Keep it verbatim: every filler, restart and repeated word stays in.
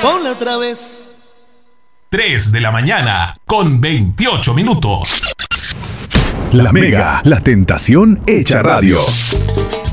Ponle otra vez. tres de la mañana con veintiocho minutos. La Mega, la tentación hecha radio.